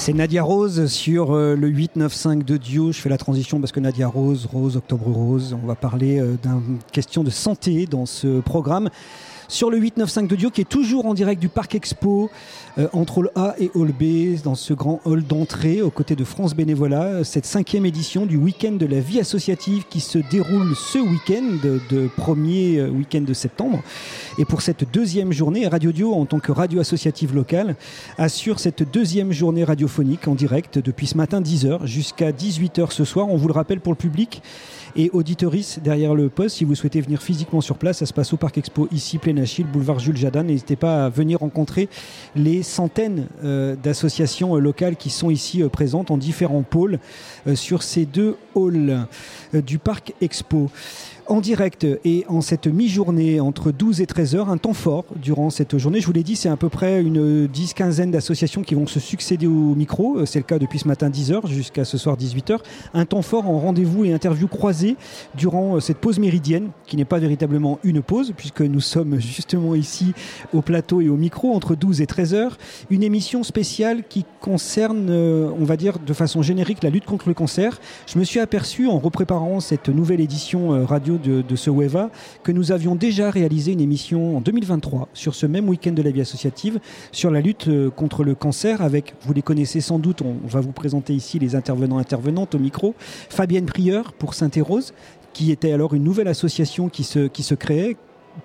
C'est Nadia Rose sur le 895 de Dio. Je fais la transition parce que Nadia Rose, Octobre Rose, on va parler d'une question de santé dans ce programme. Sur le 895 de Dio, qui est toujours en direct du Parc Expo, entre Hall A et Hall B, dans ce grand hall d'entrée, aux côtés de France Bénévolat, cette 5e édition du week-end de la vie associative qui se déroule ce week-end, de premier week-end de septembre. Et pour cette deuxième journée, Radio Dio, en tant que radio associative locale, assure cette deuxième journée radiophonique en direct depuis ce matin 10h jusqu'à 18h ce soir. On vous le rappelle pour le public et auditoris derrière le poste, si vous souhaitez venir physiquement sur place, ça se passe au Parc Expo, ici, Plaine Achille, boulevard Jules Jadan. N'hésitez pas à venir rencontrer les centaines d'associations locales qui sont ici présentes en différents pôles sur ces deux halls du Parc Expo. En direct et en cette mi-journée entre 12 et 13 heures, un temps fort durant cette journée. Je vous l'ai dit, c'est à peu près une 10-15aine d'associations qui vont se succéder au micro. C'est le cas depuis ce matin 10h jusqu'à ce soir 18h. Un temps fort en rendez-vous et interviews croisés durant cette pause méridienne, qui n'est pas véritablement une pause, puisque nous sommes justement ici au plateau et au micro entre 12 et 13 heures. Une émission spéciale qui concerne, on va dire de façon générique, la lutte contre le cancer. Je me suis aperçu en repréparant cette nouvelle édition radio de ce WEVA que nous avions déjà réalisé une émission en 2023 sur ce même week-end de la vie associative sur la lutte contre le cancer avec, vous les connaissez sans doute, on va vous présenter ici les intervenantes au micro, Fabienne Prieur pour Saint-Hérose, qui était alors une nouvelle association qui se créait,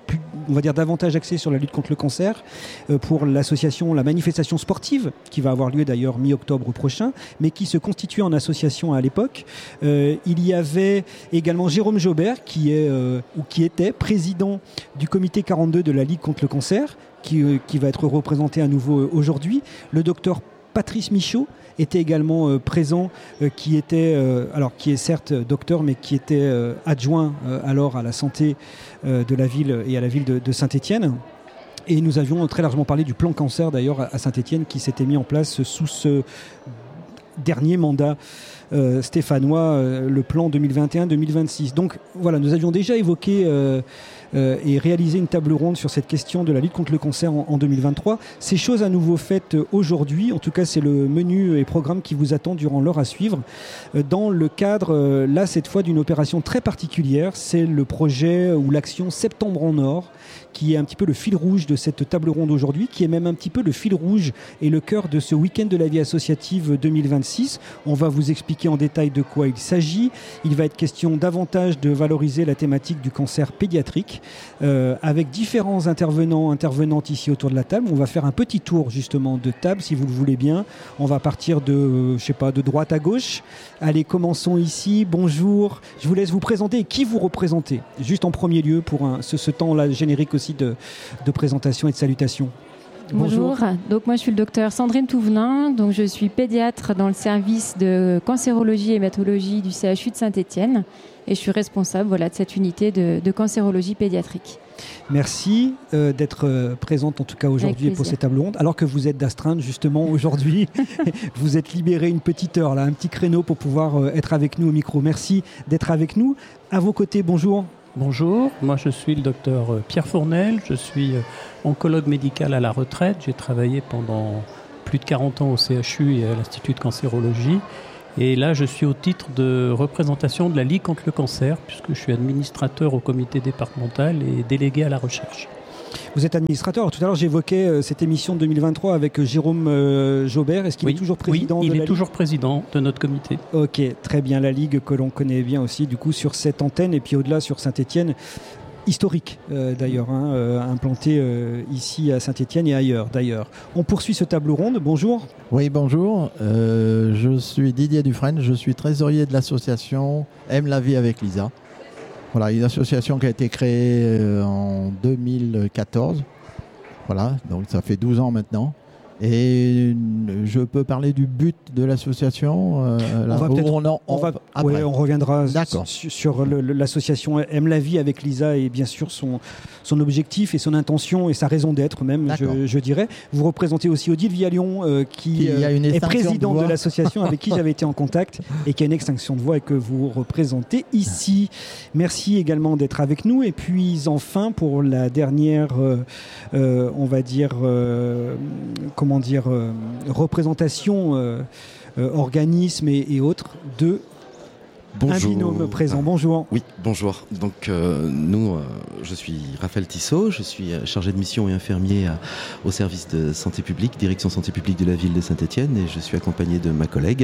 on va dire davantage axée sur la lutte contre le cancer, pour l'association, la manifestation sportive qui va avoir lieu d'ailleurs mi-octobre prochain, mais qui se constituait en association à l'époque. Il y avait également Jérôme Jobert qui était président du comité 42 de la Ligue contre le cancer, qui va être représenté à nouveau aujourd'hui. Le docteur Patrice Michaud était également présent, qui est certes docteur, mais qui était adjoint alors à la santé de la ville et à la ville de Saint-Étienne. Et nous avions très largement parlé du plan cancer d'ailleurs à Saint-Étienne qui s'était mis en place sous ce dernier mandat stéphanois, le plan 2021-2026. Donc voilà, nous avions déjà évoqué et réalisé une table ronde sur cette question de la lutte contre le cancer en 2023. Ces choses à nouveau faites aujourd'hui, en tout cas c'est le menu et programme qui vous attend durant l'heure à suivre, dans le cadre, là cette fois, d'une opération très particulière. C'est le projet ou l'action Septembre en Or, qui est un petit peu le fil rouge de cette table ronde aujourd'hui, qui est même un petit peu le fil rouge et le cœur de ce week-end de la vie associative 2026. On va vous expliquer en détail de quoi il s'agit. Il va être question davantage de valoriser la thématique du cancer pédiatrique, avec différents intervenantes ici autour de la table. On va faire un petit tour justement de table, si vous le voulez bien. On va partir de droite à gauche. Allez, commençons ici. Bonjour. Je vous laisse vous présenter et qui vous représentez, juste en premier lieu pour ce temps-là générique aussi de présentation et de salutation. Bonjour. Donc moi je suis le docteur Sandrine Touvenin, donc je suis pédiatre dans le service de cancérologie et hématologie du CHU de Saint-Étienne et je suis responsable de cette unité de cancérologie pédiatrique. Merci d'être présente en tout cas aujourd'hui pour cette table ronde, alors que vous êtes d'astreinte justement aujourd'hui. Vous êtes libéré une petite heure, là, un petit créneau pour pouvoir être avec nous au micro. Merci d'être avec nous. À vos côtés, bonjour. Bonjour, moi je suis le docteur Pierre Fournel, je suis oncologue médical à la retraite. J'ai travaillé pendant plus de 40 ans au CHU et à l'Institut de cancérologie. Et là, je suis au titre de représentation de la Ligue contre le cancer, puisque je suis administrateur au comité départemental et délégué à la recherche. Vous êtes administrateur. Alors, tout à l'heure, j'évoquais cette émission de 2023 avec Jérôme Jobert. Est-ce qu'il est toujours président de la Ligue ? Il est toujours président de notre comité. Ok, très bien. La Ligue que l'on connaît bien aussi, du coup, sur cette antenne et puis au-delà sur Saint-Étienne. Historique d'ailleurs, implanté ici à Saint-Étienne et ailleurs d'ailleurs. On poursuit ce table ronde. Bonjour. Oui, bonjour. Je suis Didier Dufresne. Je suis trésorier de l'association Aime la vie avec Lisa. Voilà, une association qui a été créée en 2014. Voilà, donc ça fait 12 ans maintenant. Et je peux parler du but de l'association on reviendra sur l'association Aime la vie avec Lisa et bien sûr son objectif et son intention et sa raison d'être même, je dirais. Vous représentez aussi Odile Viallion qui est présidente de l'association avec qui j'avais été en contact et qui a une extinction de voix et que vous représentez ici. Merci également d'être avec nous. Et puis enfin pour la dernière, représentation organismes et autres de Bonjour. un binôme présent. Bonjour. Oui, bonjour. Donc je suis Raphaël Tissot, je suis chargé de mission et infirmier au service de santé publique, direction santé publique de la ville de Saint-Étienne, et je suis accompagné de ma collègue.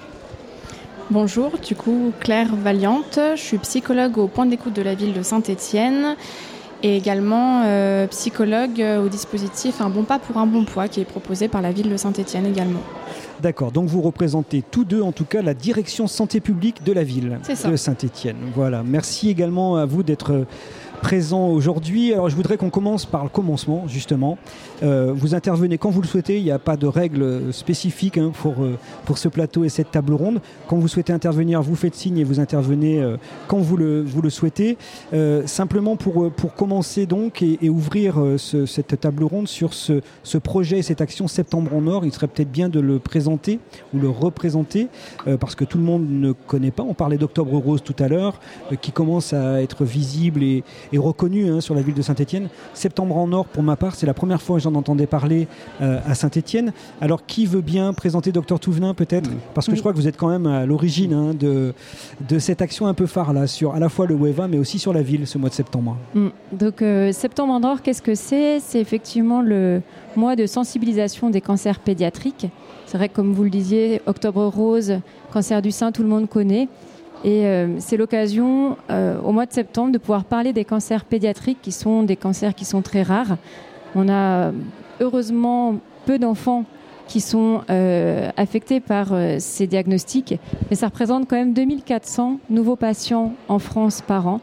Bonjour, du coup Claire Valiante, je suis psychologue au point d'écoute de la ville de Saint-Étienne et également psychologue au dispositif Un bon pas pour un bon poids qui est proposé par la ville de Saint-Étienne également. D'accord, donc vous représentez tous deux en tout cas la direction santé publique de la ville de Saint-Étienne. Voilà, merci également à vous d'être présent aujourd'hui. Alors je voudrais qu'on commence par le commencement justement. Vous intervenez quand vous le souhaitez, il n'y a pas de règles spécifiques pour ce plateau et cette table ronde. Quand vous souhaitez intervenir, vous faites signe et vous intervenez quand vous le souhaitez. Simplement pour commencer donc et ouvrir cette table ronde sur ce projet et cette action Septembre en Or, il serait peut-être bien de le présenter ou le représenter parce que tout le monde ne connaît pas. On parlait d'Octobre Rose tout à l'heure qui commence à être visible et reconnu sur la ville de Saint-Étienne. Septembre en Or, pour ma part, c'est la première fois que j'en entendais parler à Saint-Étienne. Alors, qui veut bien présenter Dr Touvenin, peut-être ? Parce que je crois que vous êtes quand même à l'origine de cette action un peu phare, là, sur à la fois le WEVA, mais aussi sur la ville, ce mois de septembre. Donc, Septembre en Or, qu'est-ce que c'est ? C'est effectivement le mois de sensibilisation des cancers pédiatriques. C'est vrai que, comme vous le disiez, Octobre Rose, cancer du sein, tout le monde connaît. Et c'est l'occasion, au mois de septembre, de pouvoir parler des cancers pédiatriques, qui sont des cancers qui sont très rares. On a heureusement peu d'enfants qui sont affectés par ces diagnostics, mais ça représente quand même 2400 nouveaux patients en France par an.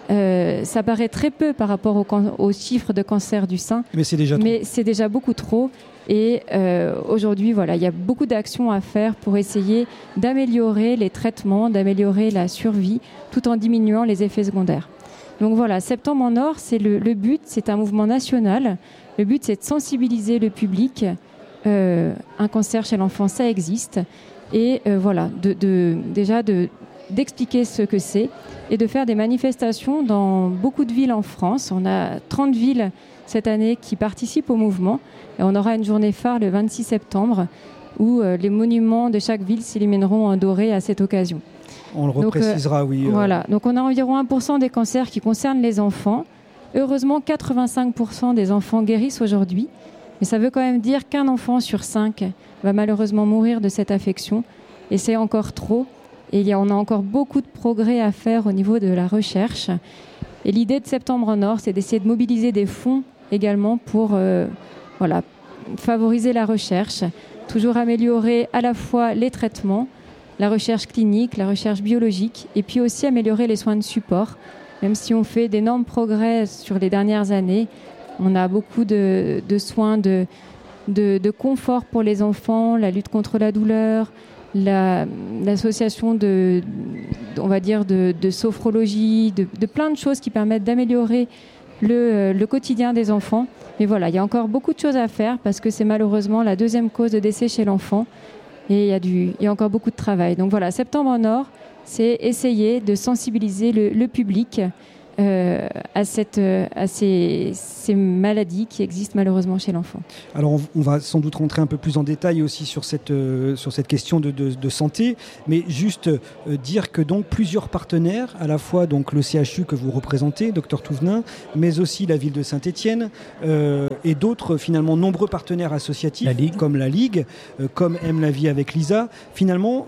Ça paraît très peu par rapport aux chiffres de cancer du sein, mais c'est déjà beaucoup trop. Et aujourd'hui, voilà, il y a beaucoup d'actions à faire pour essayer d'améliorer les traitements, d'améliorer la survie, tout en diminuant les effets secondaires. Donc voilà, Septembre en Or, c'est le but, c'est un mouvement national. Le but, c'est de sensibiliser le public. Un cancer chez l'enfant, ça existe. Et voilà, d'expliquer ce que c'est et de faire des manifestations dans beaucoup de villes en France. On a 30 villes cette année qui participent au mouvement. Et on aura une journée phare le 26 septembre où les monuments de chaque ville s'illumineront en doré à cette occasion. On le reprécisera, oui. Voilà. Donc on a environ 1% des cancers qui concernent les enfants. Heureusement, 85% des enfants guérissent aujourd'hui. Mais ça veut quand même dire qu'un enfant sur 5 va malheureusement mourir de cette affection. Et c'est encore trop. Et on a encore beaucoup de progrès à faire au niveau de la recherche. Et l'idée de Septembre en Or, c'est d'essayer de mobiliser des fonds également pour favoriser la recherche, toujours améliorer à la fois les traitements, la recherche clinique, la recherche biologique, et puis aussi améliorer les soins de support. Même si on fait d'énormes progrès sur les dernières années, on a beaucoup de soins de confort pour les enfants, la lutte contre la douleur, l'association de sophrologie, de plein de choses qui permettent d'améliorer le quotidien des enfants. Mais voilà, il y a encore beaucoup de choses à faire parce que c'est malheureusement la deuxième cause de décès chez l'enfant et il y a encore beaucoup de travail. Donc voilà, Septembre en Or, c'est essayer de sensibiliser le public à ces maladies qui existent malheureusement chez l'enfant. Alors on va sans doute rentrer un peu plus en détail aussi sur cette question de santé, mais juste dire que donc plusieurs partenaires, à la fois donc le CHU que vous représentez, Dr Touvenin, mais aussi la ville de Saint-Étienne et d'autres finalement nombreux partenaires associatifs comme la Ligue, comme Aime la vie avec Lisa. Finalement,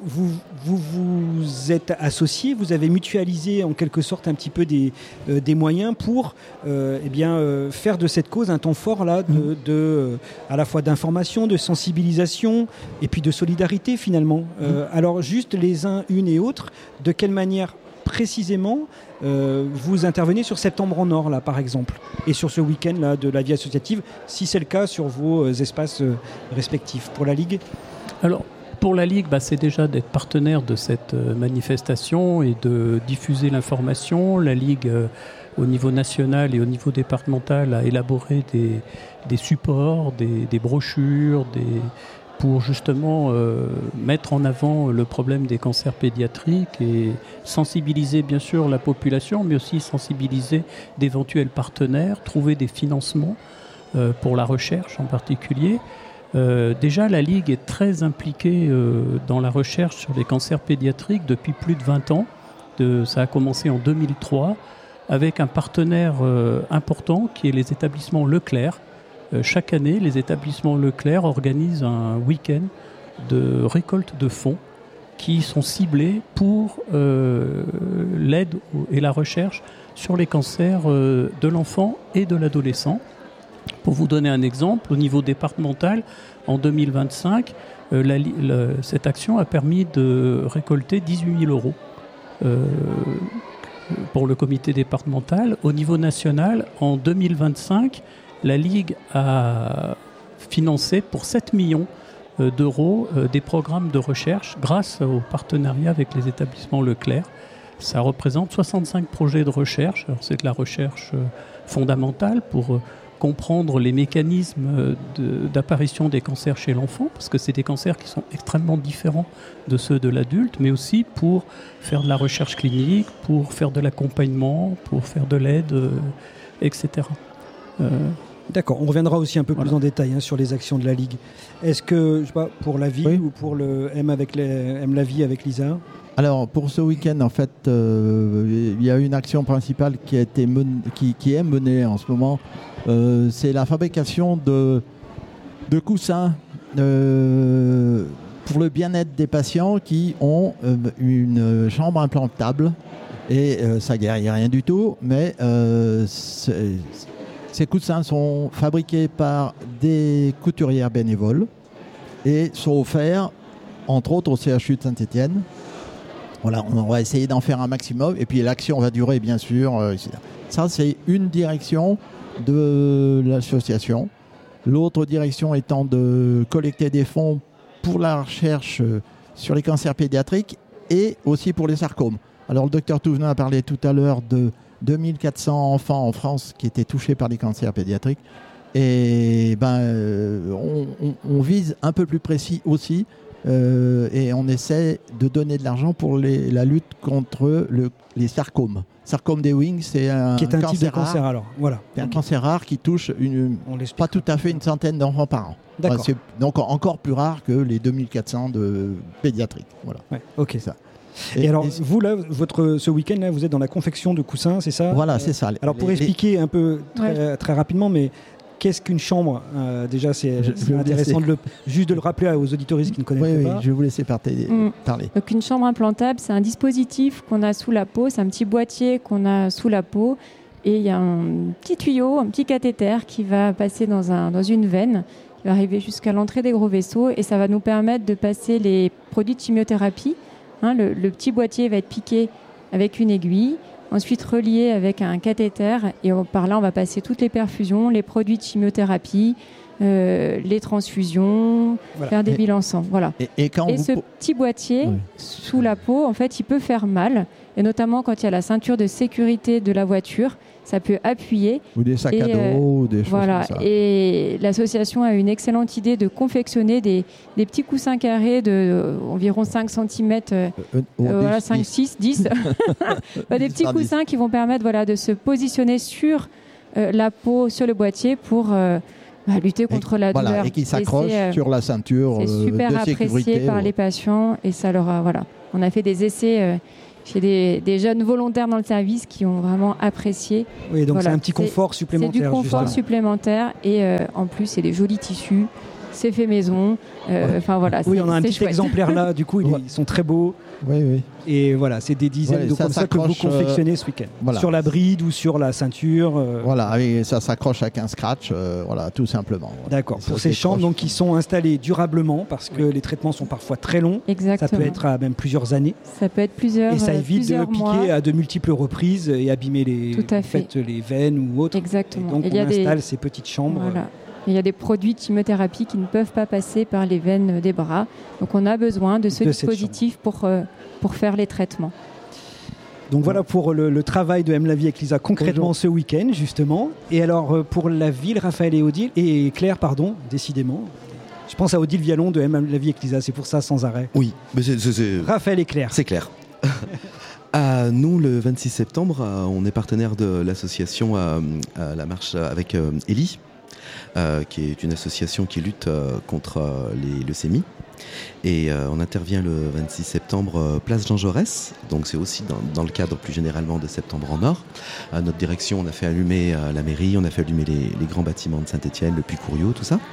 vous êtes associés, vous avez mutualisé en quelque sorte un petit peu des moyens pour faire de cette cause un temps fort là, à la fois d'information, de sensibilisation et puis de solidarité finalement. Alors juste les uns, unes et autres, de quelle manière précisément vous intervenez sur Septembre en Or là par exemple et sur ce week-end là de la vie associative, si c'est le cas sur vos espaces respectifs. Pour la Ligue ? Alors pour la Ligue, c'est déjà d'être partenaire de cette manifestation et de diffuser l'information. La Ligue, au niveau national et au niveau départemental, a élaboré des supports, des brochures, pour justement mettre en avant le problème des cancers pédiatriques et sensibiliser bien sûr la population, mais aussi sensibiliser d'éventuels partenaires, trouver des financements pour la recherche en particulier. Déjà, la Ligue est très impliquée dans la recherche sur les cancers pédiatriques depuis plus de 20 ans. Ça a commencé en 2003 avec un partenaire important qui est les établissements Leclerc. Chaque année, les établissements Leclerc organisent un week-end de récolte de fonds qui sont ciblés pour l'aide et la recherche sur les cancers de l'enfant et de l'adolescent. Pour vous donner un exemple, au niveau départemental, en 2025, cette action a permis de récolter 18 000 euros pour le comité départemental. Au niveau national, en 2025, la Ligue a financé pour 7 millions d'euros des programmes de recherche grâce au partenariat avec les établissements Leclerc. Ça représente 65 projets de recherche. Alors, c'est de la recherche fondamentale pour comprendre les mécanismes d'apparition des cancers chez l'enfant, parce que c'est des cancers qui sont extrêmement différents de ceux de l'adulte, mais aussi pour faire de la recherche clinique, pour faire de l'accompagnement, pour faire de l'aide, etc. D'accord, on reviendra aussi un peu plus en détail sur les actions de la Ligue. Est-ce que, je sais pas, pour la vie ou pour le M la vie avec Lisa? Alors, pour ce week-end, en fait, il y a une action principale qui est menée en ce moment. C'est la fabrication de coussins pour le bien-être des patients qui ont une chambre implantable. Et ça ne guérit rien du tout, mais ces coussins sont fabriqués par des couturières bénévoles et sont offerts, entre autres, au CHU de Saint-Étienne. Voilà, on va essayer d'en faire un maximum. Et puis l'action va durer, bien sûr. Ça, c'est une direction de l'association. L'autre direction étant de collecter des fonds pour la recherche sur les cancers pédiatriques et aussi pour les sarcomes. Alors, le docteur Touvenin a parlé tout à l'heure de 2400 enfants en France qui étaient touchés par les cancers pédiatriques. Et on vise un peu plus précis aussi. Et on essaie de donner de l'argent pour la lutte contre les sarcomes. Sarcome d'Ewing, c'est un qui est un cancer type de cancer rare. alors. Voilà. C'est un cancer rare qui touche pas tout à fait une centaine d'enfants par an. D'accord. C'est donc encore plus rare que les 2400 de pédiatriques. Voilà. Ouais, ok. Ça. Et alors, vous là, ce week-end là, vous êtes dans la confection de coussins, c'est ça? Voilà, c'est ça. Alors pour expliquer un peu très rapidement, mais qu'est-ce qu'une chambre? Déjà, c'est intéressant juste de le rappeler aux auditoristes qui ne connaissent pas. Oui, je vais vous laisser parler. Donc une chambre implantable, c'est un dispositif qu'on a sous la peau, c'est un petit boîtier qu'on a sous la peau, et il y a un petit tuyau, un petit cathéter qui va passer dans une veine, qui va arriver jusqu'à l'entrée des gros vaisseaux, et ça va nous permettre de passer les produits de chimiothérapie. Le petit boîtier va être piqué avec une aiguille, ensuite relié avec un cathéter, et par là on va passer toutes les perfusions, les produits de chimiothérapie, les transfusions, faire des bilans sang. Voilà. Et ce petit boîtier sous la peau, en fait, il peut faire mal, et notamment quand il y a la ceinture de sécurité de la voiture, ça peut appuyer. Ou des sacs à dos, ou des choses comme ça. Et l'association a une excellente idée de confectionner des petits coussins carrés de environ 5 cm, 5, 6, 10. Des petits coussins qui vont permettre de se positionner sur la peau, sur le boîtier pour lutter contre la douleur. Et qui s'accrochent sur la ceinture de sécurité. C'est super apprécié par les patients, et ça leur a... On a fait des essais... chez des jeunes volontaires dans le service qui ont vraiment apprécié. Oui, donc c'est un petit confort supplémentaire. C'est du confort supplémentaire, et en plus, c'est des jolis tissus, c'est fait maison. Oui, on a un petit exemplaire là, du coup, ils sont très beaux. Oui. Et voilà, c'est des dizaines de comme ça que vous confectionnez ce week-end. Sur la bride ou sur la ceinture. Voilà, et ça s'accroche avec un scratch, tout simplement. D'accord, pour ces chambres donc, qui sont installées durablement, parce que les traitements sont parfois très longs. Exactement. Ça peut être à même plusieurs années. Ça peut être plusieurs. Et ça évite de piquer mois. à de multiples reprises et abîmer les veines ou autres. Exactement. Et donc on installe ces petites chambres. Voilà. Il y a des produits de chimiothérapie qui ne peuvent pas passer par les veines des bras. Donc on a besoin de ce dispositif pour faire les traitements. Donc voilà pour le travail de M. La Vie avec Lisa concrètement ce week-end justement. Et alors pour la ville, Raphaël et Claire, décidément. Je pense à Odile Vialon de M. La Vie avec Lisa, c'est pour ça sans arrêt. Oui, mais c'est Raphaël et Claire. C'est clair. Nous, le 26 septembre, on est partenaire de l'association à la marche avec Élie. qui est une association qui lutte contre les leucémies. Et on intervient le 26 septembre place Jean Jaurès, donc c'est aussi dans le cadre plus généralement de Septembre en Or. À notre direction, on a fait allumer la mairie, on a fait allumer les grands bâtiments de Saint-Étienne, le Puy-Couriot, tout ça.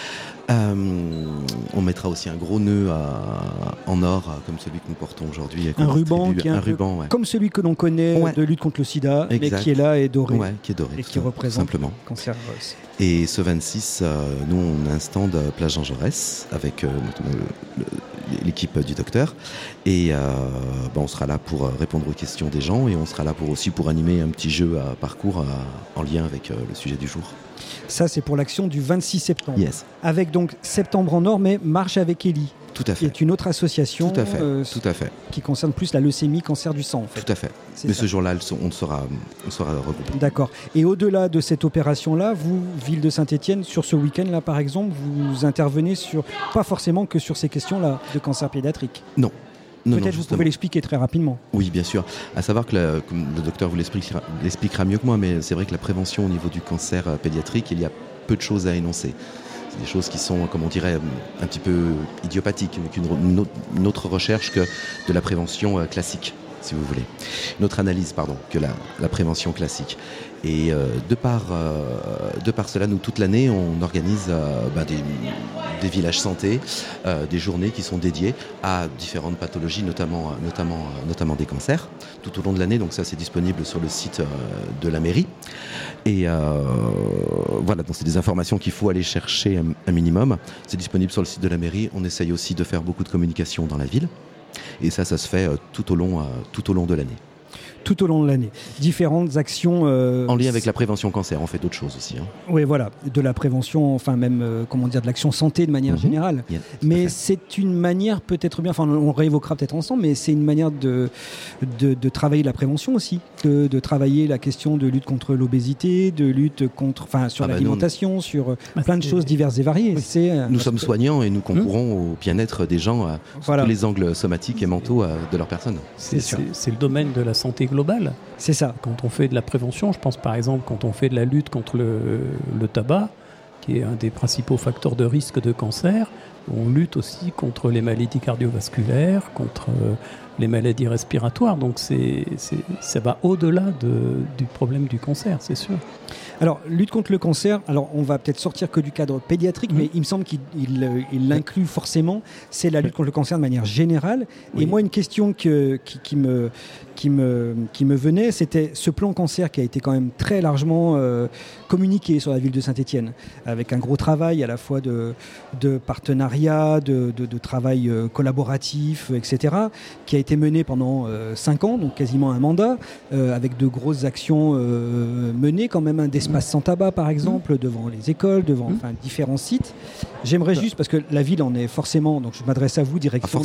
On mettra aussi un gros nœud en or comme celui que nous portons aujourd'hui. Un ruban qui est ruban, comme celui que l'on connaît de lutte contre le sida, mais qui est là et doré. Ouais, qui est doré. Et qui représente simplement. Le cancer Ross. Et ce 26, nous on a un stand place Jean Jaurès avec l'équipe du docteur. Et on sera là pour répondre aux questions des gens et on sera là aussi pour animer un petit jeu à parcours en lien avec le sujet du jour. Ça, c'est pour l'action du 26 septembre. Yes. Avec donc Septembre en Or, mais Marche avec Ellie. Tout à fait. Qui est une autre association tout à fait. Qui concerne plus la leucémie, cancer du sang en fait. Tout à fait. Mais ce jour-là, on sera regroupés. D'accord. Et au-delà de cette opération-là, vous, Ville de Saint-Étienne, sur ce week-end-là par exemple, vous intervenez pas forcément que sur ces questions-là de cancer pédiatrique. Non. Peut-être vous pouvez l'expliquer très rapidement. Oui, bien sûr. À savoir que comme le docteur vous l'expliquera mieux que moi, mais c'est vrai que la prévention au niveau du cancer pédiatrique, il y a peu de choses à énoncer. C'est des choses qui sont, comme on dirait, un petit peu idiopathiques, une autre recherche que de la prévention classique, si vous voulez. Une autre analyse, que la prévention classique. Et de par cela, nous, toute l'année, on organise des villages santé, des journées qui sont dédiées à différentes pathologies, notamment des cancers, tout au long de l'année. Donc ça, c'est disponible sur le site de la mairie. Et voilà, donc c'est des informations qu'il faut aller chercher un minimum. C'est disponible sur le site de la mairie. On essaye aussi de faire beaucoup de communication dans la ville. Et ça se fait tout au long de l'année. Tout au long de l'année. Différentes actions... en lien avec la prévention cancer, on fait d'autres choses aussi. Oui, voilà, de la prévention, enfin même, de l'action santé de manière générale. Yeah, mais c'est une manière peut-être bien, enfin on réévoquera peut-être ensemble, mais c'est une manière de travailler la prévention aussi, de travailler la question de lutte contre l'obésité, de lutte sur l'alimentation, sur plein de choses diverses et variées. Nous sommes soignants et nous concourons au bien-être des gens sous tous les angles somatiques et mentaux de leur personne. C'est le domaine de la santé globale. C'est ça. Quand on fait de la prévention, je pense par exemple quand on fait de la lutte contre le tabac, qui est un des principaux facteurs de risque de cancer, on lutte aussi contre les maladies cardiovasculaires, contre les maladies respiratoires. Donc ça va au-delà du problème du cancer, c'est sûr. Alors, lutte contre le cancer, on va peut-être sortir que du cadre pédiatrique, mais il me semble qu'il l'inclut forcément, c'est la lutte contre le cancer de manière générale. Oui. Et moi, une question qui me venait, c'était ce plan cancer qui a été quand même très largement communiqué sur la ville de Saint-Étienne, avec un gros travail à la fois de partenariat, de travail collaboratif, etc., qui a été mené pendant 5 ans, donc quasiment un mandat, avec de grosses actions menées quand même, d'espace sans tabac par exemple, devant les écoles, devant différents sites. J'aimerais juste, parce que la ville en est forcément, donc je m'adresse à vous, direction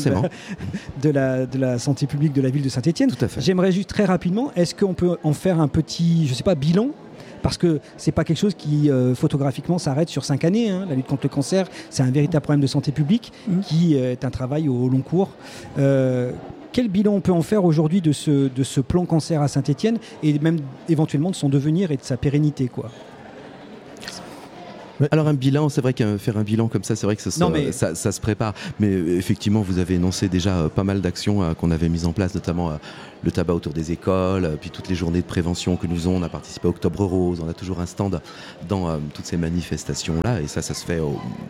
de la santé publique de la ville de Saint-Étienne. Tout à fait. J'aimerais juste très rapidement, est-ce qu'on peut en faire un petit, bilan ? Parce que c'est pas quelque chose qui photographiquement s'arrête sur 5 années. La lutte contre le cancer, c'est un véritable problème de santé publique qui est un travail au long cours. Quel bilan on peut en faire aujourd'hui de ce plan cancer à Saint-Étienne et même éventuellement de son devenir et de sa pérennité, quoi ? Alors un bilan, c'est vrai que faire un bilan comme ça, c'est vrai que ça se prépare. Mais effectivement, vous avez énoncé déjà pas mal d'actions qu'on avait mises en place, notamment le tabac autour des écoles, puis toutes les journées de prévention que nous faisons. On a participé à Octobre Rose, on a toujours un stand dans toutes ces manifestations-là, et ça se fait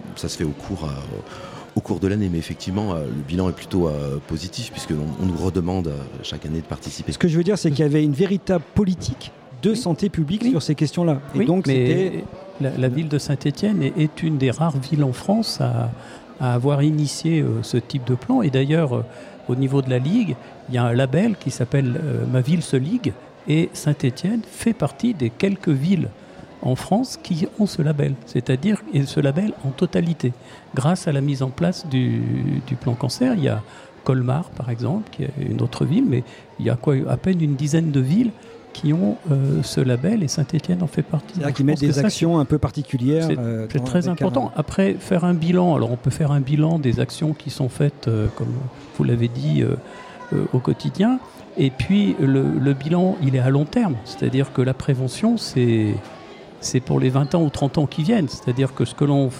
au cours de l'année. Mais effectivement, le bilan est plutôt positif, puisqu'on nous redemande chaque année de participer. Ce que je veux dire, c'est qu'il y avait une véritable politique de santé publique sur ces questions-là. Et donc, c'était... La ville de Saint-Étienne est une des rares villes en France à avoir initié ce type de plan. Et d'ailleurs, au niveau de la Ligue, il y a un label qui s'appelle « Ma ville se ligue ». Et Saint-Étienne fait partie des quelques villes en France qui ont ce label. C'est-à-dire ce label en totalité. Grâce à la mise en place du plan cancer, il y a Colmar, par exemple, qui est une autre ville, mais il y a à peine une dizaine de villes qui ont ce label, et Saint-Étienne en fait partie. C'est-à-dire qu'ils mettent des actions un peu particulières. C'est très important. Après, faire un bilan, alors on peut faire un bilan des actions qui sont faites, comme vous l'avez dit, au quotidien, et puis le bilan, il est à long terme, c'est-à-dire que la prévention, c'est c'est pour les 20 ans ou 30 ans qui viennent. C'est-à-dire que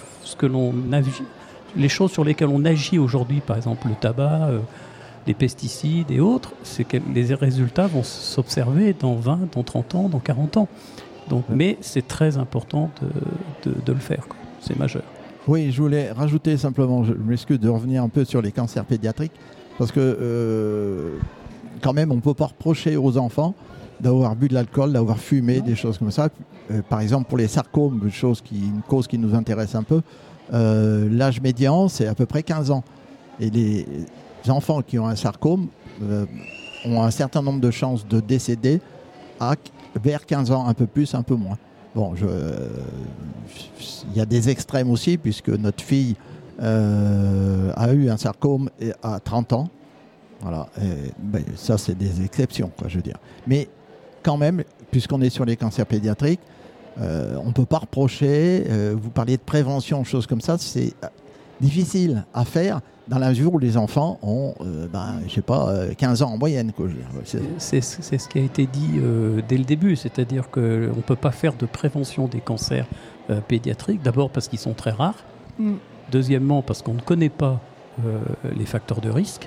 les choses sur lesquelles on agit aujourd'hui, par exemple le tabac, les pesticides et autres, c'est que les résultats vont s'observer dans 20, dans 30 ans, dans 40 ans. Donc, mais c'est très important de le faire, quoi. C'est majeur. Oui, je voulais rajouter simplement, je m'excuse de revenir un peu sur les cancers pédiatriques, parce que quand même, on ne peut pas reprocher aux enfants d'avoir bu de l'alcool, d'avoir fumé, des choses comme ça. Par exemple, pour les sarcomes, une cause qui nous intéresse un peu, l'âge médian, c'est à peu près 15 ans. Et les enfants qui ont un sarcome ont un certain nombre de chances de décéder vers 15 ans, un peu plus, un peu moins. Bon, il y a des extrêmes aussi, puisque notre fille a eu un sarcome à 30 ans. Voilà. Ça, c'est des exceptions, quoi, je veux dire. Mais quand même, puisqu'on est sur les cancers pédiatriques, on ne peut pas reprocher. Vous parliez de prévention, choses comme ça, c'est difficile à faire dans la mesure où les enfants ont, 15 ans en moyenne, quoi. C'est ce qui a été dit dès le début, c'est-à-dire qu'on ne peut pas faire de prévention des cancers pédiatriques, d'abord parce qu'ils sont très rares, deuxièmement parce qu'on ne connaît pas les facteurs de risque.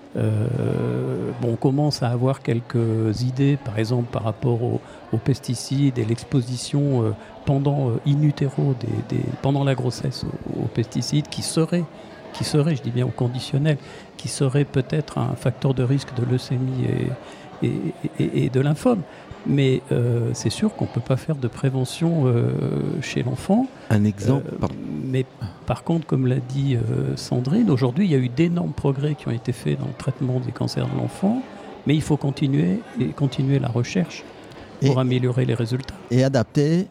On commence à avoir quelques idées, par exemple par rapport aux pesticides et l'exposition pendant in utero, pendant la grossesse aux pesticides qui serait, je dis bien au conditionnel, qui serait peut-être un facteur de risque de leucémie et de lymphome. Mais c'est sûr qu'on ne peut pas faire de prévention chez l'enfant. Un exemple mais par contre, comme l'a dit Sandrine, aujourd'hui, il y a eu d'énormes progrès qui ont été faits dans le traitement des cancers de l'enfant, mais il faut continuer la recherche pour améliorer les résultats. Et adapter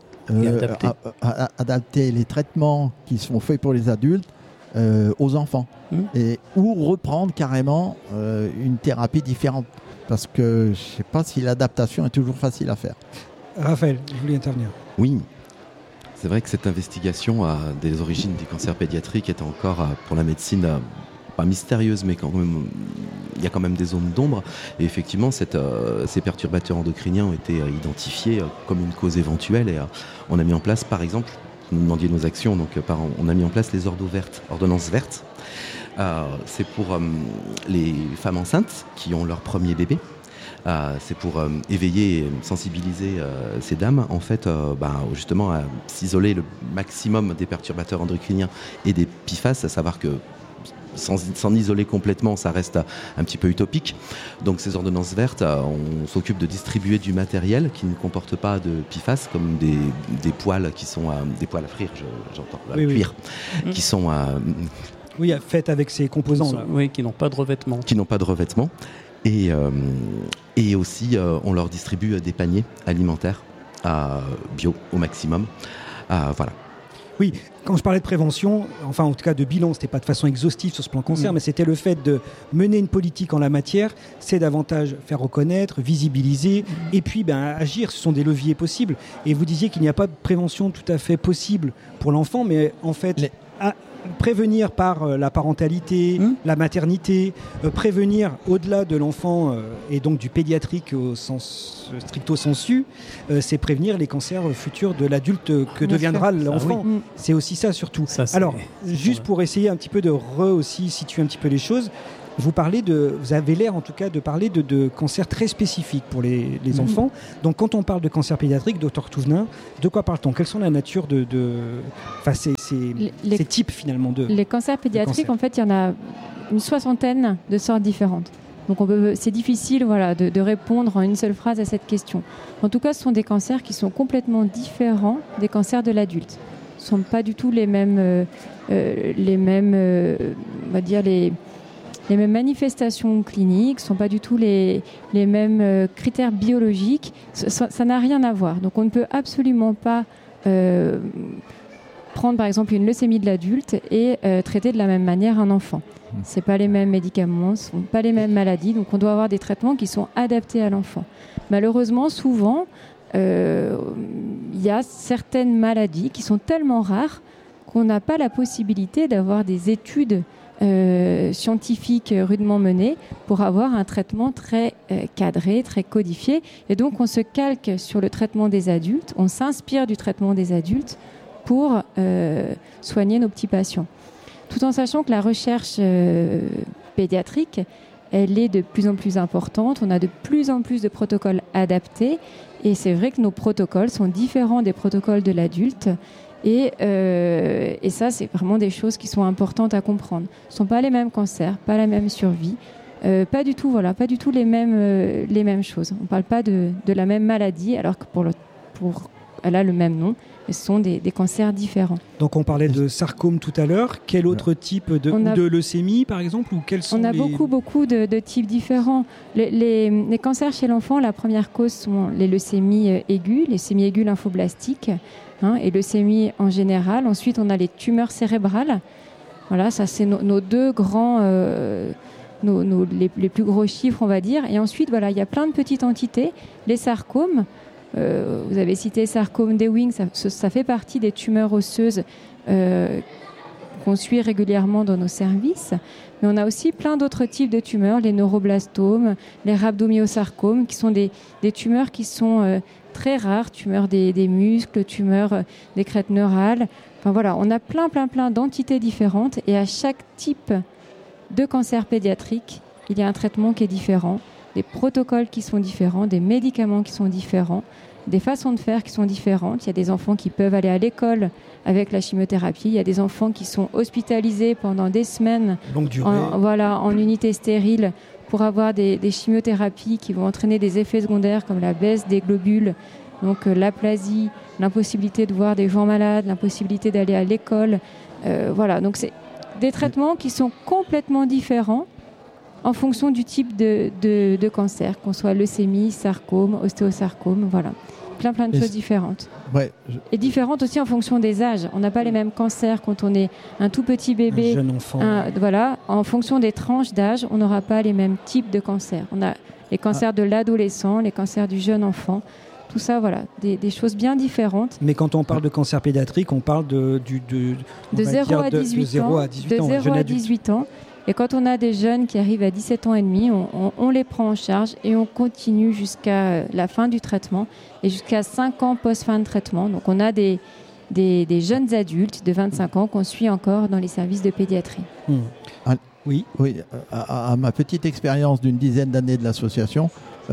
les traitements qui sont faits pour les adultes aux enfants. Ou reprendre carrément une thérapie différente. Parce que je ne sais pas si l'adaptation est toujours facile à faire. Raphaël, je voulais intervenir. Oui, c'est vrai que cette investigation des origines des cancers pédiatriques est encore, pour la médecine, pas mystérieuse, mais quand même, il y a quand même des zones d'ombre. Et effectivement, ces perturbateurs endocriniens ont été identifiés comme une cause éventuelle. Et on a mis en place, par exemple, vous nous demandiez nos actions, donc on a mis en place les ordonnances vertes. C'est pour les femmes enceintes qui ont leur premier bébé. C'est pour éveiller et sensibiliser ces dames, en fait, justement à s'isoler le maximum des perturbateurs endocriniens et des PFAS, à savoir que s'en isoler complètement, ça reste un petit peu utopique. Donc ces ordonnances vertes, on s'occupe de distribuer du matériel qui ne comporte pas de PFAS, comme des poêles qui sont des poêles à frire, j'entends, cuire, qui sont faites avec ces composants. Qui n'ont pas de revêtement. Et aussi, on leur distribue des paniers alimentaires bio au maximum. Voilà. Oui, quand je parlais de prévention, enfin en tout cas de bilan, c'était pas de façon exhaustive sur ce plan cancer, mais c'était le fait de mener une politique en la matière, c'est davantage faire reconnaître, visibiliser, et puis agir. Ce sont des leviers possibles. Et vous disiez qu'il n'y a pas de prévention tout à fait possible pour l'enfant, mais en fait... prévenir par la parentalité, la maternité, prévenir au-delà de l'enfant et donc du pédiatrique au sens stricto sensu, c'est prévenir les cancers futurs de l'adulte que deviendra l'enfant. C'est aussi ça surtout. Alors, juste pour essayer un petit peu de aussi situer un petit peu les choses, vous avez l'air en tout cas de parler de cancers très spécifiques pour les enfants. Donc quand on parle de cancer pédiatrique, Dr Touvenin, de quoi parle-t-on? Quelles sont la nature ces types finalement de Les cancers pédiatriques, en fait, il y en a une 60aine de sortes différentes. Donc c'est difficile de répondre en une seule phrase à cette question. En tout cas, ce sont des cancers qui sont complètement différents des cancers de l'adulte. Ce ne sont pas du tout les mêmes les mêmes manifestations cliniques, ne sont pas du tout les mêmes critères biologiques. Ça n'a rien à voir. Donc on ne peut absolument pas prendre par exemple une leucémie de l'adulte et traiter de la même manière un enfant. Ce n'est pas les mêmes médicaments, ce ne sont pas les mêmes maladies. Donc on doit avoir des traitements qui sont adaptés à l'enfant. Malheureusement, souvent, il y a certaines maladies qui sont tellement rares qu'on n'a pas la possibilité d'avoir des études scientifiques rudement menées pour avoir un traitement très cadré, très codifié. Et donc, on se calque sur le traitement des adultes, on s'inspire du traitement des adultes pour soigner nos petits patients. Tout en sachant que la recherche pédiatrique, elle est de plus en plus importante. On a de plus en plus de protocoles adaptés. Et c'est vrai que nos protocoles sont différents des protocoles de l'adulte. Et ça, c'est vraiment des choses qui sont importantes à comprendre. Ce ne sont pas les mêmes cancers, pas la même survie, pas du tout les mêmes choses. On ne parle pas de la même maladie, alors que elle a le même nom, mais ce sont des cancers différents. Donc on parlait de sarcome tout à l'heure. Quel autre type de leucémie, par exemple, ou quels sont beaucoup de types différents. Les cancers chez l'enfant, la première cause sont les leucémies aiguës, les leucémies aiguës lymphoblastiques, et leucémie en général. Ensuite, on a les tumeurs cérébrales. Voilà, ça c'est nos deux grands, les plus gros chiffres, on va dire. Et ensuite, voilà, il y a plein de petites entités. Les sarcomes, vous avez cité sarcome d'Ewing, ça fait partie des tumeurs osseuses qu'on suit régulièrement dans nos services. Mais on a aussi plein d'autres types de tumeurs, les neuroblastomes, les rhabdomyosarcomes, qui sont des tumeurs qui sont très rares, tumeurs des muscles, tumeurs des crêtes neurales. Enfin voilà, on a plein d'entités différentes et à chaque type de cancer pédiatrique, il y a un traitement qui est différent, des protocoles qui sont différents, des médicaments qui sont différents, des façons de faire qui sont différentes. Il y a des enfants qui peuvent aller à l'école avec la chimiothérapie. Il y a des enfants qui sont hospitalisés pendant des semaines en unité stérile pour avoir des chimiothérapies qui vont entraîner des effets secondaires comme la baisse des globules, donc l'aplasie, l'impossibilité de voir des gens malades, l'impossibilité d'aller à l'école. Voilà, donc c'est des traitements qui sont complètement différents en fonction du type de cancer, qu'on soit leucémie, sarcome, ostéosarcome, voilà. Plein de choses différentes. Ouais, Et différentes aussi en fonction des âges. On n'a pas les mêmes cancers quand on est un tout petit bébé. Un jeune enfant. Voilà. En fonction des tranches d'âge, on n'aura pas les mêmes types de cancers. On a les cancers de l'adolescent, les cancers du jeune enfant. Tout ça, voilà, des choses bien différentes. Mais quand on parle de cancer pédiatrique, on parle de 0 à 18 ans. Et quand on a des jeunes qui arrivent à 17 ans et demi, on les prend en charge et on continue jusqu'à la fin du traitement et jusqu'à 5 ans post-fin de traitement. Donc on a des jeunes adultes de 25 ans qu'on suit encore dans les services de pédiatrie. Oui. À ma petite expérience d'une dizaine d'années de l'association,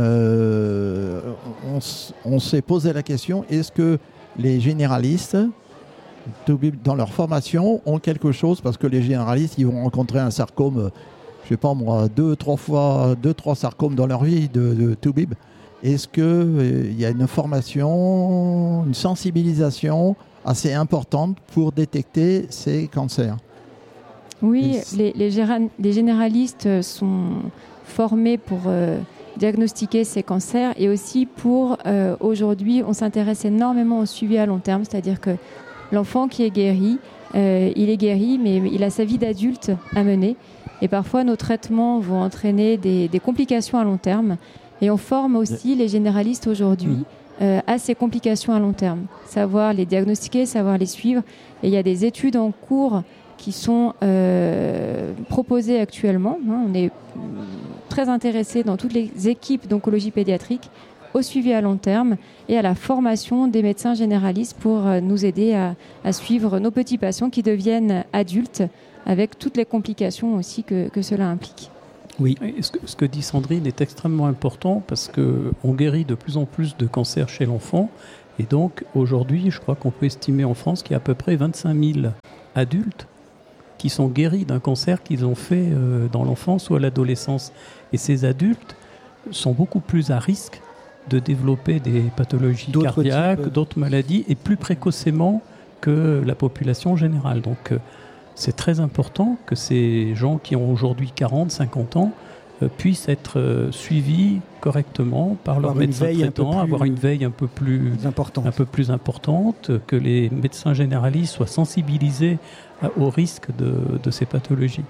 on s'est posé la question, est-ce que les généralistes dans leur formation ont quelque chose, parce que les généralistes ils vont rencontrer un sarcome, je sais pas moi, 2-3 sarcomes dans leur vie de Toubib. Est-ce qu'il y a une formation, une sensibilisation assez importante pour détecter ces cancers? Oui, les généralistes sont formés pour diagnostiquer ces cancers et aussi pour, aujourd'hui, on s'intéresse énormément au suivi à long terme, c'est-à-dire que l'enfant qui est guéri, il est guéri, mais il a sa vie d'adulte à mener. Et parfois, nos traitements vont entraîner des complications à long terme. Et on forme aussi les généralistes aujourd'hui à ces complications à long terme. Savoir les diagnostiquer, savoir les suivre. Et il y a des études en cours qui sont proposées actuellement. On est très intéressés dans toutes les équipes d'oncologie pédiatrique au suivi à long terme et à la formation des médecins généralistes pour nous aider à suivre nos petits patients qui deviennent adultes avec toutes les complications aussi que cela implique. Oui. Et ce que dit Sandrine est extrêmement important parce qu'on guérit de plus en plus de cancers chez l'enfant et donc aujourd'hui je crois qu'on peut estimer en France qu'il y a à peu près 25 000 adultes qui sont guéris d'un cancer qu'ils ont fait dans l'enfance ou à l'adolescence. Et ces adultes sont beaucoup plus à risque de développer des pathologies cardiaques, d'autres maladies, et plus précocement que la population générale. Donc c'est très important que ces gens qui ont aujourd'hui 40, 50 ans puissent être suivis correctement par leur médecin traitant, avoir une veille un peu plus importante, que les médecins généralistes soient sensibilisés au risque de ces pathologies.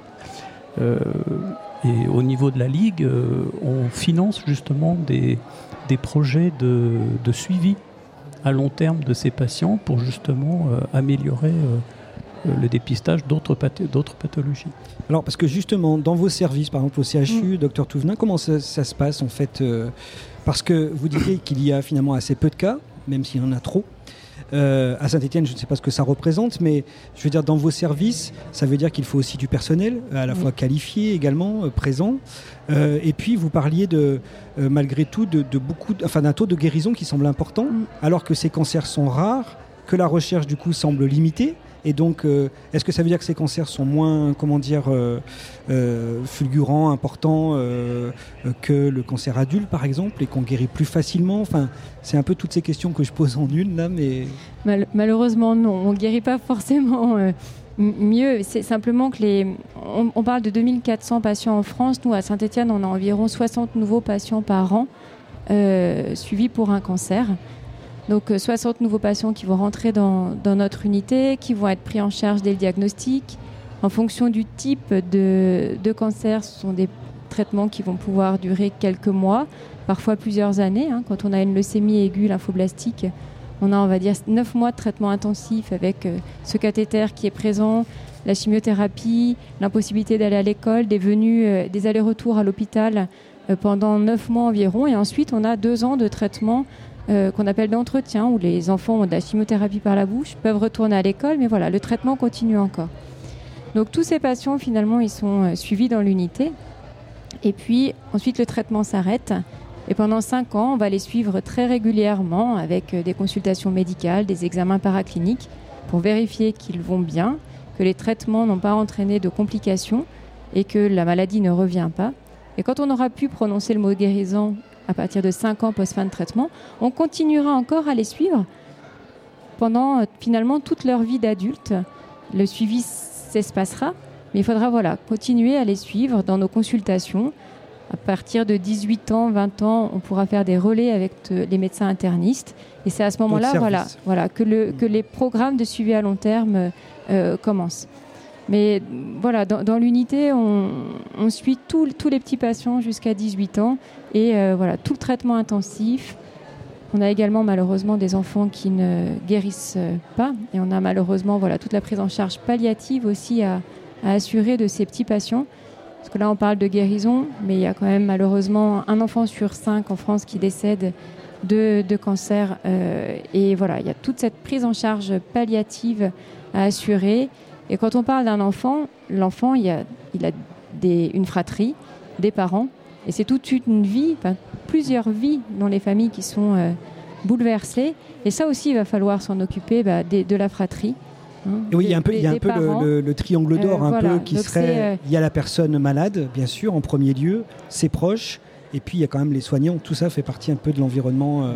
Et au niveau de la Ligue, on finance justement des projets de suivi à long terme de ces patients pour justement améliorer le dépistage d'autres pathologies. Alors, parce que justement, dans vos services, par exemple au CHU, Dr Touvenin, comment ça se passe en fait parce que vous disiez qu'il y a finalement assez peu de cas, même s'il y en a trop. À Saint-Étienne, je ne sais pas ce que ça représente, mais je veux dire, dans vos services, ça veut dire qu'il faut aussi du personnel, à la fois qualifié également, présent. Et puis, vous parliez malgré tout d'un taux de guérison qui semble important, alors que ces cancers sont rares, que la recherche du coup semble limitée. Et donc, est-ce que ça veut dire que ces cancers sont moins, fulgurants, importants que le cancer adulte, par exemple, et qu'on guérit plus facilement? Enfin, c'est un peu toutes ces questions que je pose en une, là, mais... Malheureusement, non. On ne guérit pas forcément mieux. C'est simplement que on parle de 2400 patients en France. Nous, à Saint-Étienne, on a environ 60 nouveaux patients par an suivis pour un cancer. Donc 60 nouveaux patients qui vont rentrer dans notre unité, qui vont être pris en charge dès le diagnostic. En fonction du type de cancer, ce sont des traitements qui vont pouvoir durer quelques mois, parfois plusieurs années. Quand on a une leucémie aiguë lymphoblastique, on a, on va dire, 9 mois de traitement intensif avec ce cathéter qui est présent, la chimiothérapie, l'impossibilité d'aller à l'école, des allers-retours à l'hôpital pendant 9 mois environ. Et ensuite, on a 2 ans de traitement qu'on appelle d'entretien, où les enfants ont de la chimiothérapie par la bouche, peuvent retourner à l'école, mais voilà, le traitement continue encore. Donc tous ces patients, finalement, ils sont suivis dans l'unité. Et puis, ensuite, le traitement s'arrête. Et pendant 5 ans, on va les suivre très régulièrement avec des consultations médicales, des examens paracliniques, pour vérifier qu'ils vont bien, que les traitements n'ont pas entraîné de complications et que la maladie ne revient pas. Et quand on aura pu prononcer le mot guérison à partir de 5 ans post-fin de traitement, on continuera encore à les suivre pendant finalement toute leur vie d'adulte. Le suivi s'espacera, mais il faudra continuer à les suivre dans nos consultations. À partir de 18 ans, 20 ans, on pourra faire des relais avec les médecins internistes. Et c'est à ce moment-là que les programmes de suivi à long terme commencent. Mais voilà, dans l'unité, on suit tous les petits patients jusqu'à 18 ans et tout le traitement intensif. On a également malheureusement des enfants qui ne guérissent pas et on a malheureusement toute la prise en charge palliative aussi à assurer de ces petits patients. Parce que là, on parle de guérison, mais il y a quand même malheureusement un enfant sur 5 en France qui décède de cancer. Et voilà, il y a toute cette prise en charge palliative à assurer. Et quand on parle d'un enfant, l'enfant, il a une fratrie, des parents, et c'est toute une vie, plusieurs vies dans les familles qui sont bouleversées. Et ça aussi, il va falloir s'en occuper de la fratrie. Oui, il y a un peu le triangle d'or, qui serait... Il y a la personne malade, bien sûr, en premier lieu, ses proches, et puis il y a quand même les soignants. Tout ça fait partie un peu de l'environnement.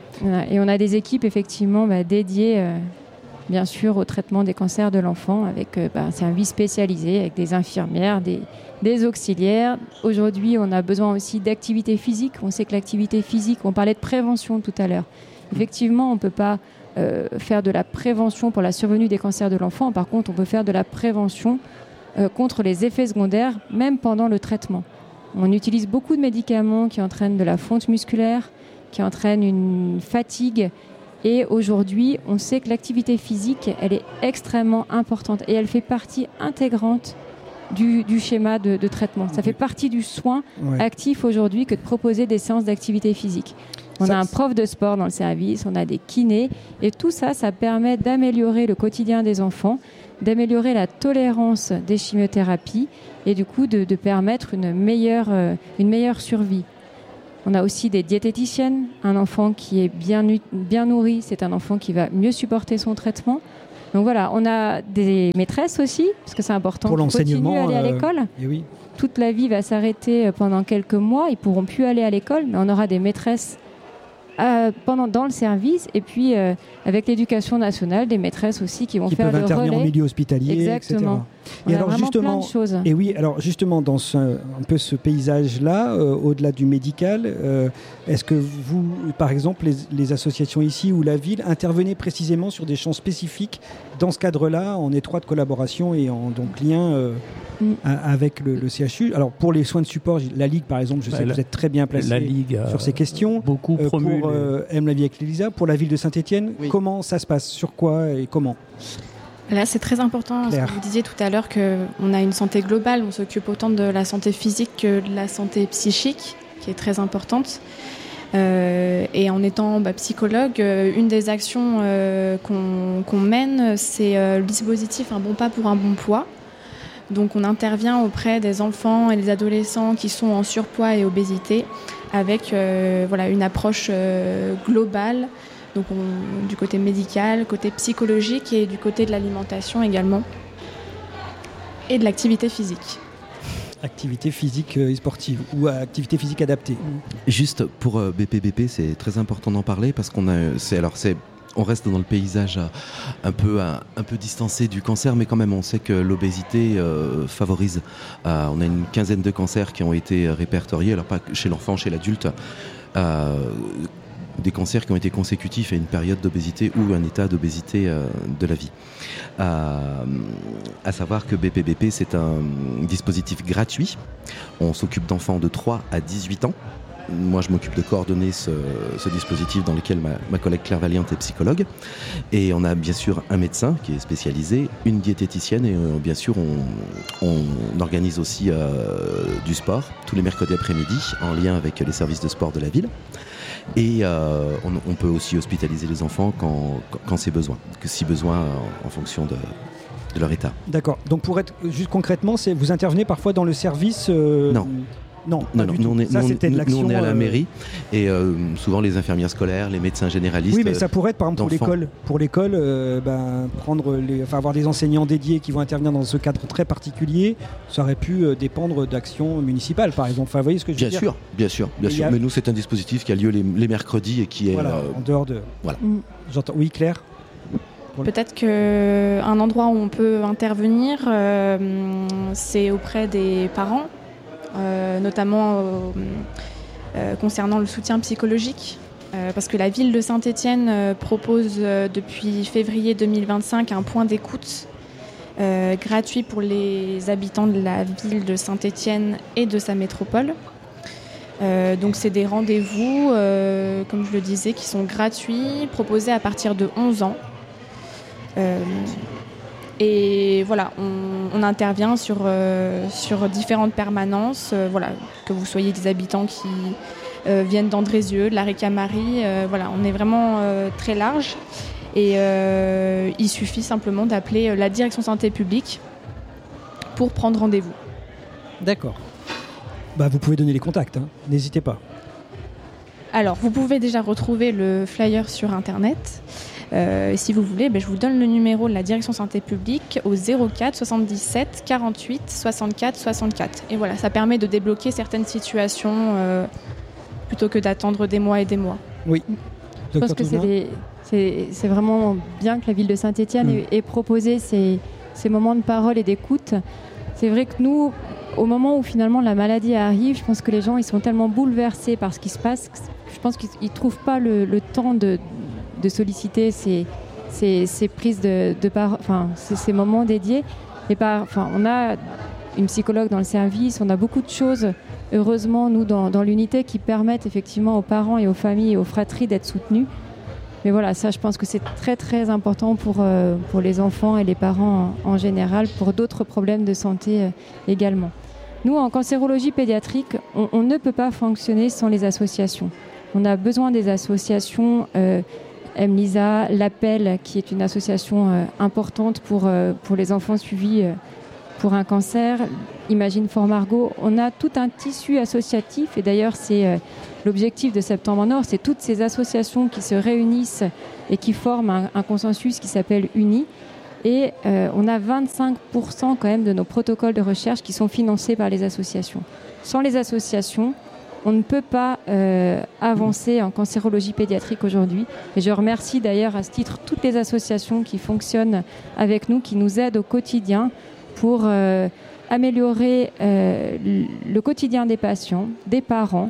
Et on a des équipes, effectivement, dédiées... bien sûr au traitement des cancers de l'enfant avec un service spécialisé avec des infirmières, des auxiliaires. Aujourd'hui, on a besoin aussi d'activité physique. On sait que l'activité physique, on parlait de prévention tout à l'heure. Effectivement, on ne peut pas faire de la prévention pour la survenue des cancers de l'enfant. Par contre, on peut faire de la prévention contre les effets secondaires, même pendant le traitement. On utilise beaucoup de médicaments qui entraînent de la fonte musculaire, qui entraînent une fatigue. Et aujourd'hui, on sait que l'activité physique, elle est extrêmement importante et elle fait partie intégrante du schéma de traitement. Ça fait partie du soin actif aujourd'hui que de proposer des séances d'activité physique. On a un prof de sport dans le service, on a des kinés et tout ça, ça permet d'améliorer le quotidien des enfants, d'améliorer la tolérance des chimiothérapies et du coup de permettre une meilleure survie. On a aussi des diététiciennes. Un enfant qui est bien nourri, c'est un enfant qui va mieux supporter son traitement. Donc voilà, on a des maîtresses aussi, parce que c'est important pour l'enseignement, continuer à aller à l'école. Oui. Toute la vie va s'arrêter pendant quelques mois. Ils ne pourront plus aller à l'école, mais on aura des maîtresses dans le service. Et puis, avec l'éducation nationale, des maîtresses aussi qui vont faire le relais. Qui peuvent intervenir en milieu hospitalier, exactement. Etc. Et alors justement, plein de choses. Et oui, alors justement dans un peu ce paysage-là, au-delà du médical, est-ce que vous, par exemple, les associations ici ou la ville, intervenez précisément sur des champs spécifiques dans ce cadre-là, en étroite collaboration et en lien avec le CHU? Alors pour les soins de support, la Ligue par exemple, je sais que vous êtes très bien placé sur ces questions. Beaucoup promu. Pour Aime la vie avec l'Elisa, pour la ville de Saint-Étienne, comment ça se passe? Sur quoi et comment? Là, c'est très important, ce que vous disiez tout à l'heure, qu'on a une santé globale, on s'occupe autant de la santé physique que de la santé psychique, qui est très importante. Et en étant psychologue, une des actions qu'on mène, c'est le dispositif Un bon pas pour un bon poids. Donc on intervient auprès des enfants et des adolescents qui sont en surpoids et obésité avec une approche globale. Donc du côté médical, côté psychologique et du côté de l'alimentation également. Et de l'activité physique. Activité physique et sportive ou activité physique adaptée. Juste pour BPBP, c'est très important d'en parler parce on reste dans le paysage un peu distancé du cancer, mais quand même on sait que l'obésité favorise. On a une quinzaine de cancers qui ont été répertoriés, alors pas chez l'enfant, chez l'adulte. Des cancers qui ont été consécutifs à une période d'obésité ou un état d'obésité de la vie. À savoir que BPBP, c'est un dispositif gratuit. On s'occupe d'enfants de 3 à 18 ans. Moi, je m'occupe de coordonner ce dispositif dans lequel ma collègue Claire Valiante est psychologue. Et on a bien sûr un médecin qui est spécialisé, une diététicienne et bien sûr, on organise aussi du sport tous les mercredis après-midi en lien avec les services de sport de la ville. Et on peut aussi hospitaliser les enfants quand c'est besoin, si besoin en fonction de leur état. D'accord. Donc pour être juste concrètement, vous intervenez parfois dans le service Non. Non, nous on est à la mairie et souvent les infirmières scolaires, les médecins généralistes. Oui, mais ça pourrait être par exemple pour l'école, avoir des enseignants dédiés qui vont intervenir dans ce cadre très particulier. Ça aurait pu dépendre d'actions municipales, par exemple. Enfin, vous voyez ce que je veux dire ? Bien sûr. Mais nous, c'est un dispositif qui a lieu les mercredis et qui est en dehors de. Voilà. J'entends. Oui, Claire. Peut-être qu'un endroit où on peut intervenir, c'est auprès des parents. Notamment concernant le soutien psychologique, parce que la ville de Saint-Étienne propose depuis février 2025 un point d'écoute gratuit pour les habitants de la ville de Saint-Étienne et de sa métropole. Donc c'est des rendez-vous, comme je le disais, qui sont gratuits, proposés à partir de 11 ans. Et voilà, on intervient sur différentes permanences, que vous soyez des habitants qui viennent d'Andrézieux, de la Ricamarie, on est vraiment très large. Et il suffit simplement d'appeler la direction santé publique pour prendre rendez-vous. D'accord. Vous pouvez donner les contacts, n'hésitez pas. Alors, vous pouvez déjà retrouver le flyer sur Internet. Si vous voulez, je vous donne le numéro de la direction santé publique au 04 77 48 64 64. Et voilà, ça permet de débloquer certaines situations plutôt que d'attendre des mois et des mois. Oui. Je pense que c'est vraiment bien que la ville de Saint-Étienne ait proposé ces moments de parole et d'écoute. C'est vrai que nous, au moment où finalement la maladie arrive, je pense que les gens ils sont tellement bouleversés par ce qui se passe, je pense qu'ils ne trouvent pas le temps de solliciter ces prises de parole, ces moments dédiés. On a une psychologue dans le service, on a beaucoup de choses, heureusement, nous, dans l'unité, qui permettent effectivement aux parents et aux familles et aux fratries d'être soutenus. Mais voilà, ça, je pense que c'est très, très important pour les enfants et les parents en général, pour d'autres problèmes de santé également. Nous, en cancérologie pédiatrique, on ne peut pas fonctionner sans les associations. On a besoin des associations MLISA, l'Appel, qui est une association importante pour les enfants suivis pour un cancer, Imagine for Margot. On a tout un tissu associatif, et d'ailleurs c'est l'objectif de Septembre en Or, c'est toutes ces associations qui se réunissent et qui forment un consensus qui s'appelle UNI. Et on a 25% quand même de nos protocoles de recherche qui sont financés par les associations. Sans les associations, on ne peut pas avancer en cancérologie pédiatrique aujourd'hui. Et je remercie d'ailleurs à ce titre toutes les associations qui fonctionnent avec nous, qui nous aident au quotidien pour améliorer le quotidien des patients, des parents.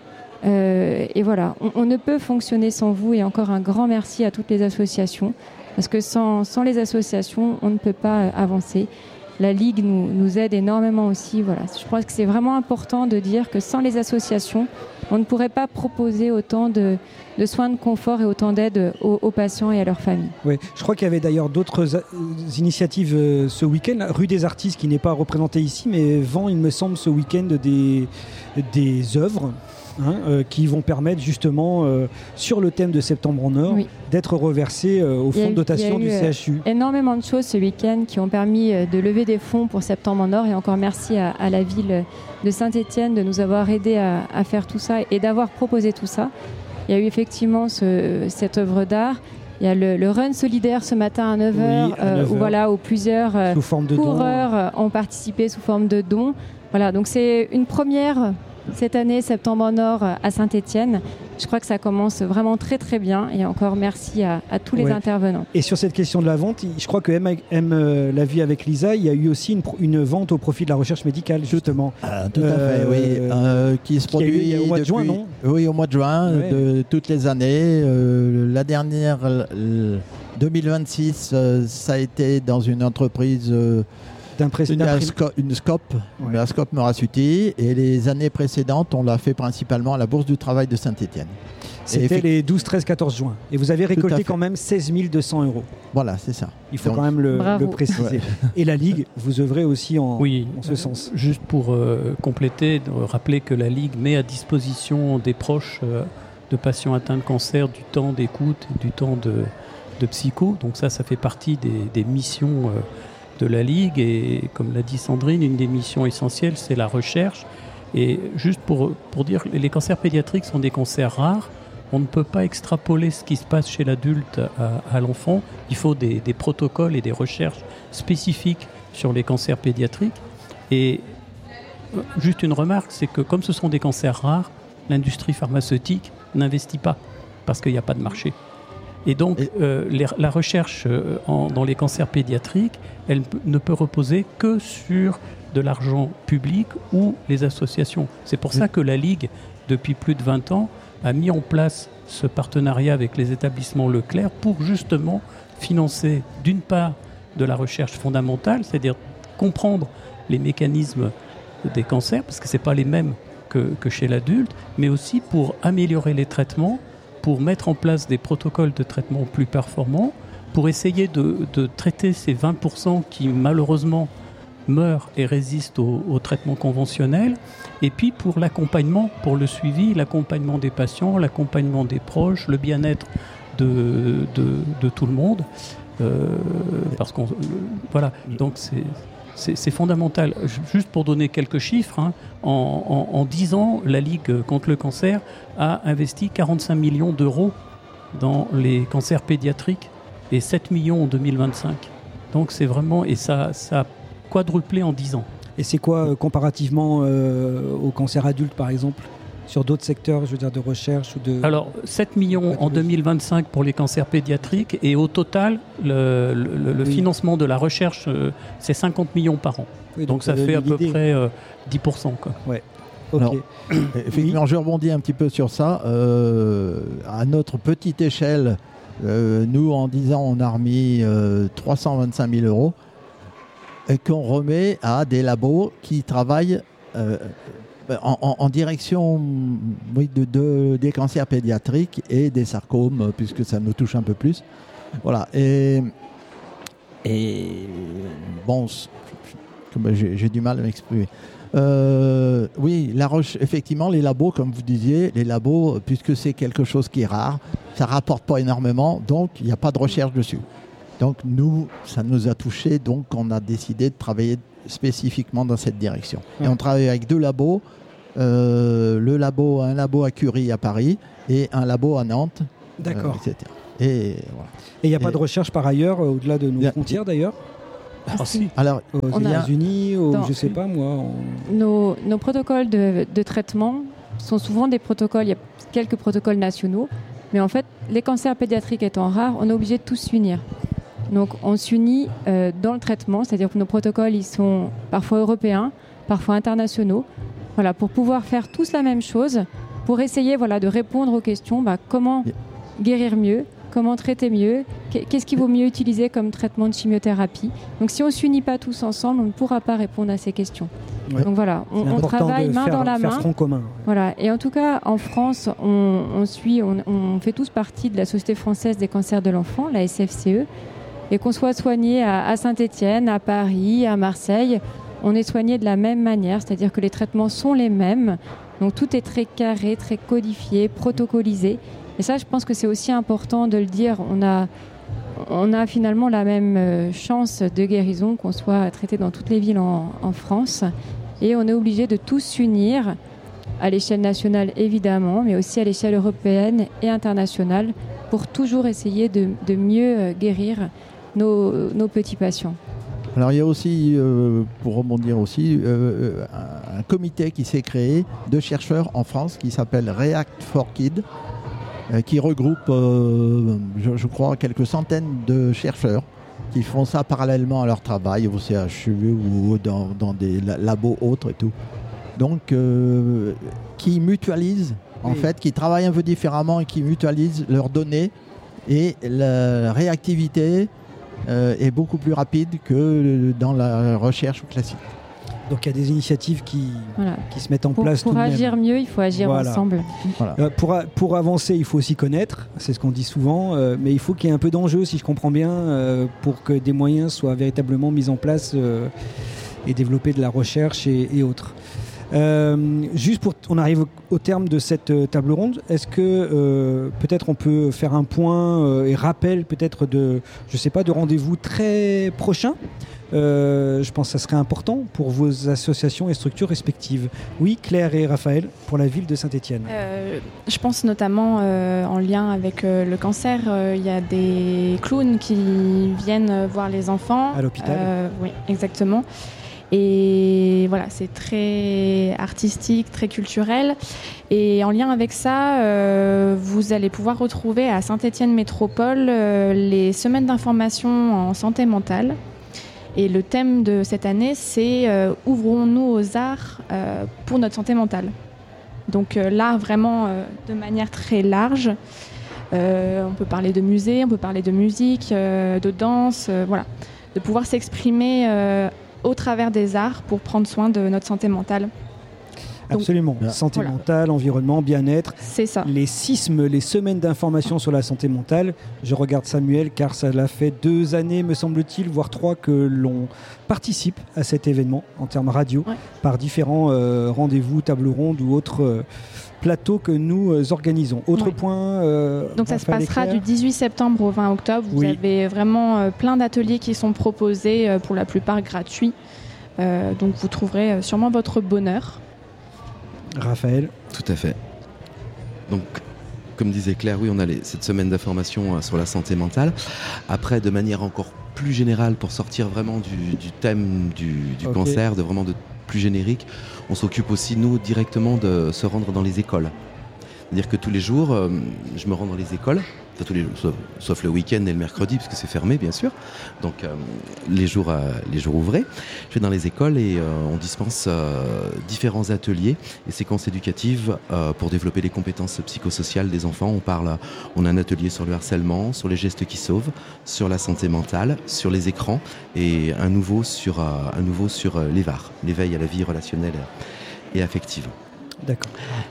Et voilà, on ne peut fonctionner sans vous. Et encore un grand merci à toutes les associations. Parce que sans les associations, on ne peut pas avancer. la Ligue nous aide énormément aussi. Voilà. Je pense que c'est vraiment important de dire que sans les associations, on ne pourrait pas proposer autant de soins de confort et autant d'aide aux patients et à leurs familles. Oui, je crois qu'il y avait d'ailleurs d'autres initiatives ce week-end. Rue des Artistes, qui n'est pas représentée ici, mais vend, il me semble, ce week-end des œuvres qui vont permettre justement, sur le thème de Septembre en Or, d'être reversées au fonds de dotation du CHU. Énormément de choses ce week-end qui ont permis de lever des fonds pour Septembre en Or, et encore merci à la ville de Saint-Étienne de nous avoir aidés à faire tout ça et d'avoir proposé tout ça. Il y a eu effectivement cette œuvre d'art. Il y a le run solidaire ce matin à 9h, où plusieurs coureurs ont participé sous forme de dons. Voilà, donc c'est une première cette année, Septembre en Or à Saint-Étienne. Je crois que ça commence vraiment très très bien, et encore merci à tous les intervenants. Et sur cette question de la vente, je crois que M la vie avec Lisa, il y a eu aussi une vente au profit de la recherche médicale, justement. Tout à fait, oui. Qui se produit au mois de juin, non ? Oui, au mois de juin, de toutes les années. La dernière, 2026, ça a été dans une entreprise... une Scope, la Scope Morasuti, et les années précédentes, on l'a fait principalement à la Bourse du Travail de Saint-Étienne. C'était les 12, 13, 14 juin. Et vous avez récolté quand même 16 200 €. Voilà, c'est ça. Il faut quand même le préciser. Ouais. Et la Ligue, vous œuvrez aussi en ce sens. Juste pour compléter, rappeler que la Ligue met à disposition des proches de patients atteints de cancer du temps d'écoute, du temps de psycho. Donc ça fait partie des missions de la Ligue, et comme l'a dit Sandrine, une des missions essentielles, c'est la recherche. Et juste pour dire, les cancers pédiatriques sont des cancers rares. On ne peut pas extrapoler ce qui se passe chez l'adulte à l'enfant. Il faut des protocoles et des recherches spécifiques sur les cancers pédiatriques. Et juste une remarque, c'est que comme ce sont des cancers rares, l'industrie pharmaceutique n'investit pas parce qu'il n'y a pas de marché. Et donc, la recherche dans les cancers pédiatriques, elle ne peut reposer que sur de l'argent public ou les associations. C'est pour ça que la Ligue, depuis plus de 20 ans, a mis en place ce partenariat avec les établissements Leclerc pour justement financer, d'une part, de la recherche fondamentale, c'est-à-dire comprendre les mécanismes des cancers, parce que ce n'est pas les mêmes que chez l'adulte, mais aussi pour améliorer les traitements, pour mettre en place des protocoles de traitement plus performants, pour essayer de traiter ces 20% qui malheureusement meurent et résistent au traitement conventionnel, et puis pour l'accompagnement, pour le suivi, l'accompagnement des patients, l'accompagnement des proches, le bien-être de tout le monde, parce qu'on voilà, donc c'est fondamental. Juste pour donner quelques chiffres, en 10 ans, la Ligue contre le cancer a investi 45 millions d'euros dans les cancers pédiatriques et 7 millions en 2025. Donc c'est vraiment, et ça a quadruplé en 10 ans. Et c'est quoi comparativement au cancer adulte, par exemple, sur d'autres secteurs, je veux dire, de recherche ou de... Alors, 7 millions en 2025 pour les cancers pédiatriques, et au total, le financement de la recherche, c'est 50 millions par an. Oui, donc ça fait à peu près 10%. Quoi. Ouais. Okay. Alors, effectivement, je rebondis un petit peu sur ça. À notre petite échelle, nous, en 10 ans, on a remis 325 000 € et qu'on remet à des labos qui travaillent en direction des cancers pédiatriques et des sarcomes, puisque ça nous touche un peu plus. Voilà. Et bon, j'ai du mal à m'exprimer. Oui, effectivement, les labos, comme vous disiez, puisque c'est quelque chose qui est rare, ça ne rapporte pas énormément, donc il n'y a pas de recherche dessus. Donc nous, ça nous a touché, donc on a décidé de travailler spécifiquement dans cette direction. Et on travaille avec 2 labos, un labo à Curie à Paris et un labo à Nantes, d'accord. Etc. Et voilà. Et il n'y a pas de recherche par ailleurs, au-delà de nos frontières d'ailleurs? Si. Alors, aux États-Unis, je ne sais pas moi. Nos protocoles de traitement sont souvent des protocoles, il y a quelques protocoles nationaux, mais en fait, les cancers pédiatriques étant rares, on est obligé de tous s'unir. Donc on s'unit dans le traitement, c'est-à-dire que nos protocoles, ils sont parfois européens, parfois internationaux, voilà, pour pouvoir faire tous la même chose, pour essayer de répondre aux questions, comment guérir mieux, comment traiter mieux, qu'est-ce qu'il vaut mieux utiliser comme traitement de chimiothérapie. Donc si on ne s'unit pas tous ensemble, on ne pourra pas répondre à ces questions. Ouais. Donc voilà, on travaille main dans la main. Front commun. Voilà. Et en tout cas, en France, on fait tous partie de la Société française des cancers de l'enfant, la SFCE, et qu'on soit soigné à Saint-Étienne, à Paris, à Marseille, on est soigné de la même manière, c'est-à-dire que les traitements sont les mêmes. Donc tout est très carré, très codifié, protocolisé. Et ça, je pense que c'est aussi important de le dire. On a finalement la même chance de guérison, qu'on soit traité dans toutes les villes en France. Et on est obligé de tous s'unir, à l'échelle nationale évidemment, mais aussi à l'échelle européenne et internationale, pour toujours essayer de mieux guérir nos petits patients. Alors il y a aussi, pour rebondir aussi, un comité qui s'est créé de chercheurs en France qui s'appelle React for Kids, qui regroupe, je crois, quelques centaines de chercheurs qui font ça parallèlement à leur travail au CHU ou dans des labos autres et tout. Donc, qui mutualisent, en fait, qui travaillent un peu différemment et qui mutualisent leurs données, et la réactivité est beaucoup plus rapide que dans la recherche classique. Donc il y a des initiatives qui se mettent en place. Pour agir mieux, il faut agir ensemble. Voilà. Pour avancer, il faut aussi connaître, c'est ce qu'on dit souvent, mais il faut qu'il y ait un peu d'enjeu, si je comprends bien, pour que des moyens soient véritablement mis en place et développer de la recherche et autres. On arrive au terme de cette table ronde. Est-ce que peut-être on peut faire un point et rappel peut-être de rendez-vous très prochains. Je pense que ça serait important pour vos associations et structures respectives. Oui, Claire et Raphaël, pour la ville de Saint-Étienne. Je pense notamment en lien avec le cancer, il y a des clowns qui viennent voir les enfants. À l'hôpital. Oui, exactement. Et voilà, c'est très artistique, très culturel. Et en lien avec ça, vous allez pouvoir retrouver à Saint-Étienne Métropole les semaines d'information en santé mentale. Et le thème de cette année, c'est ouvrons-nous aux arts pour notre santé mentale. Donc l'art vraiment de manière très large. On peut parler de musée, on peut parler de musique, de danse, voilà. De pouvoir s'exprimer au travers des arts pour prendre soin de notre santé mentale. Absolument. Donc, santé mentale, environnement, bien-être. C'est ça. Les SISM, les semaines d'information sur la santé mentale. Je regarde Samuel car ça l'a fait 2 années, me semble-t-il, voire 3, que l'on participe à cet événement en termes radio, par différents rendez-vous, tables rondes ou autres plateaux que nous organisons. Autre point. Donc ça se passera du 18 septembre au 20 octobre. Vous avez vraiment plein d'ateliers qui sont proposés, pour la plupart gratuits. Donc vous trouverez sûrement votre bonheur. Raphaël. Tout à fait. Donc, comme disait Claire, oui, on a cette semaine d'information sur la santé mentale. Après, de manière encore plus générale, pour sortir vraiment du thème du cancer, de plus générique, on s'occupe aussi, nous, directement de se rendre dans les écoles. C'est-à-dire que tous les jours, je me rends dans les écoles, sauf le week-end et le mercredi, parce que c'est fermé, bien sûr. Donc, les jours ouvrés. Je vais dans les écoles et on dispense différents ateliers et séquences éducatives pour développer les compétences psychosociales des enfants. On a un atelier sur le harcèlement, sur les gestes qui sauvent, sur la santé mentale, sur les écrans et un nouveau sur l'EVAR, l'éveil à la vie relationnelle et affective. D'accord.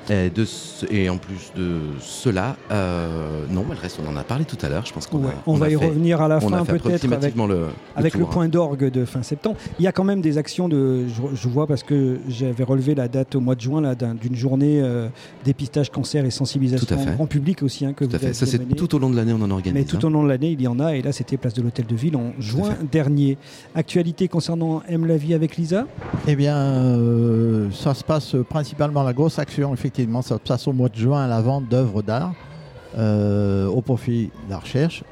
Et en plus de cela, non, le reste, on en a parlé tout à l'heure. Je pense on va y revenir à la fin peut-être avec le point d'orgue de fin septembre. Il y a quand même des actions je vois parce que j'avais relevé la date au mois de juin d'une journée dépistage cancer et sensibilisation grand public aussi que vous avez ça c'est mené. Tout au long de l'année on en organise. Mais tout au long de l'année il y en a et là c'était place de l'Hôtel de Ville en juin dernier. Actualité concernant Aime la vie avec Lisa. Eh bien ça se passe principalement la grosse action, effectivement, ça se passe au mois de juin à la vente d'œuvres d'art au profit de la recherche,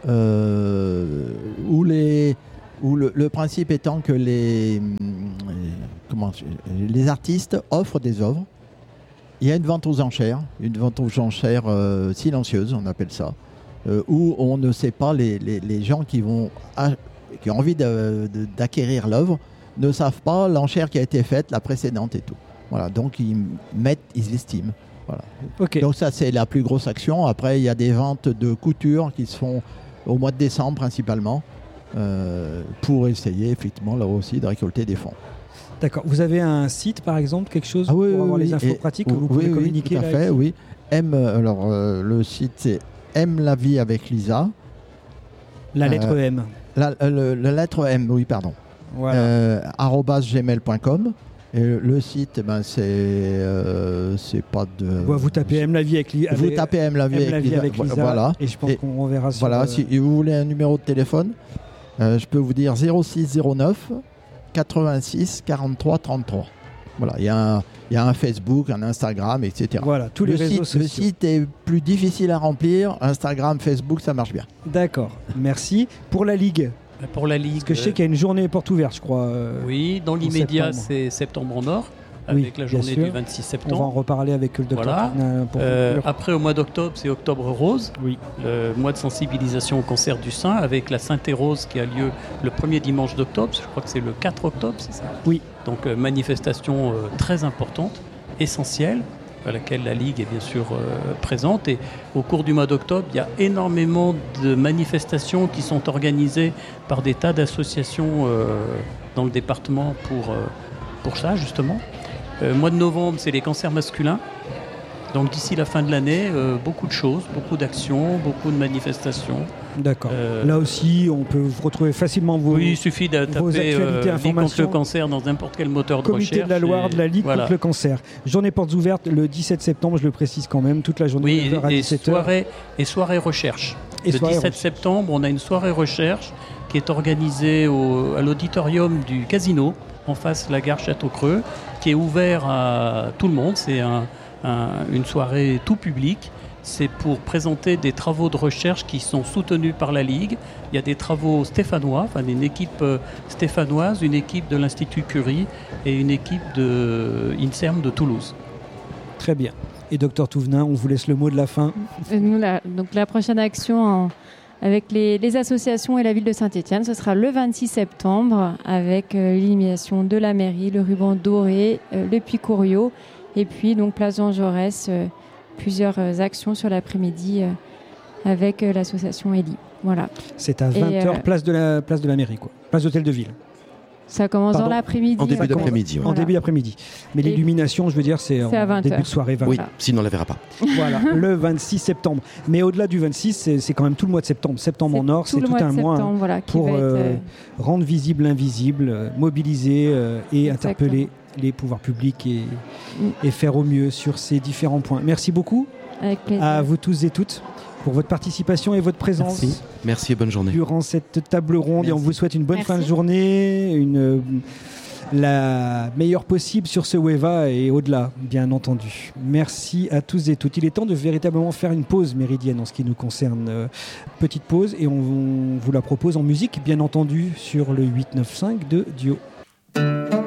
où le principe étant que les artistes offrent des œuvres. Il y a une vente aux enchères silencieuse, on appelle ça, où on ne sait pas, les gens qui ont envie d'acquérir l'œuvre ne savent pas l'enchère qui a été faite, la précédente et tout. Voilà, donc ils estiment. Voilà. Ok. Donc ça, c'est la plus grosse action. Après, il y a des ventes de couture qui se font au mois de décembre principalement pour essayer effectivement là aussi de récolter des fonds. D'accord. Vous avez un site, par exemple, quelque chose Oui, pour avoir oui, les infos et- pratiques que vous pouvez oui, communiquer tout à là, fait, ici oui. Le site, c'est Aime la vie avec Lisa. La lettre M. La lettre M, oui, pardon. Voilà. @gmail.com. Et le site, c'est pas de. Vous tapez M la vie avec Lisa. Vous tapez Aime la vie avec Lisa. Voilà. Et je pense qu'on reverra sur. Voilà, si vous voulez un numéro de téléphone, je peux vous dire 0609 86 43 33. Voilà, il y a un Facebook, un Instagram, etc. Voilà, tous les réseaux sociaux. Le site est plus difficile à remplir. Instagram, Facebook, ça marche bien. D'accord, merci. Pour la Ligue, Pour la Ligue, parce que je sais qu'il y a une journée porte ouverte, je crois. oui, dans l'immédiat, septembre. c'est septembre en or, Oui, avec la bien journée sûr. du 26 On va en septembre. reparler avec le docteur. Voilà. Pina pour Après, au mois d'octobre, c'est Octobre Rose, Oui. le mois de sensibilisation au cancer du sein, avec la Sainte-Rose qui a lieu le premier dimanche d'octobre. Je crois que c'est le 4 octobre, c'est ça? Oui. Donc, manifestation très importante, essentielle, à laquelle la Ligue est bien sûr présente. Et au cours du mois d'octobre, il y a énormément de manifestations qui sont organisées par des tas d'associations dans le département pour ça, justement. Mois de novembre, c'est les cancers masculins. Donc d'ici la fin de l'année, beaucoup de choses, beaucoup d'actions, beaucoup de manifestations. D'accord. Là aussi, on peut vous retrouver facilement Oui, il suffit de taper actualités, Ligue contre informations. le cancer dans n'importe quel moteur de Comité recherche. de la Loire et de la Ligue voilà. contre le cancer. Journée portes ouvertes le 17 septembre, je le précise quand même, toute la journée Oui, de 9h à et 17h. soirée recherche. Et Le soirée 17 recherche. septembre, on a une soirée recherche qui est organisée à l'auditorium du Casino, en face de la gare Château-Creux, qui est ouvert à tout le monde. C'est une soirée tout public. C'est pour présenter des travaux de recherche qui sont soutenus par la Ligue. Il y a des travaux stéphanois, enfin une équipe stéphanoise, une équipe de l'Institut Curie et une équipe de INSERM de Toulouse. Très bien. Et docteur Touvenin, on vous laisse le mot de la fin. Nous, donc la prochaine action avec les associations et la ville de Saint-Étienne, ce sera le 26 septembre avec l'illumination de la mairie, le ruban doré, le puits Couriot et puis donc place Jean Jaurès, plusieurs actions sur l'après-midi avec l'association Eli. Voilà. C'est à 20h, place de la mairie, quoi. Place d'hôtel de ville. Ça commence Pardon. dans l'après-midi. En début Ça commence d'après-midi. Ouais. En début d'après-midi. Mais Et l'illumination, je veux dire, c'est c'est à en 20h. début de soirée. 20. Oui, Voilà. sinon on ne la verra pas. Voilà, le 26 septembre. Mais au-delà du 26, c'est quand même tout le mois de septembre. Septembre en or, c'est le tout mois un de mois septembre, voilà, qui pour va être, rendre visible l'invisible, mobiliser et Exactement. interpeller les pouvoirs publics et faire au mieux sur ces différents points. Merci beaucoup avec plaisir. à vous tous et toutes pour votre participation et votre présence Merci et bonne journée. durant cette table ronde. Et on vous souhaite une bonne Merci. fin de journée, la meilleure possible sur ce WEVA et au-delà, bien entendu. Merci à tous et toutes. Il est temps de véritablement faire une pause méridienne en ce qui nous concerne. Petite pause et on vous la propose en musique, bien entendu, sur le 895 de Dio.